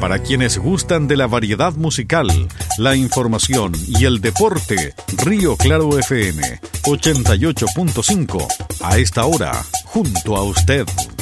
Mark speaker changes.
Speaker 1: Para quienes gustan de la variedad musical, la información y el deporte, Río Claro FM 88.5. A esta hora, junto a usted.